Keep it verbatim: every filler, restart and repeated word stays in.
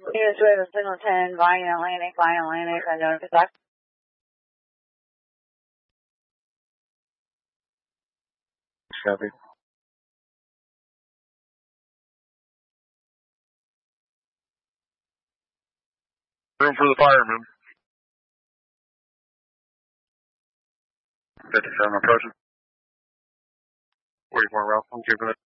Units with a signal ten, Vine Atlantic, Vine Atlantic, unknown contact. Copy. Room for the fireman. fifty-seven approaching. forty-four Ralph, I'm keeping it.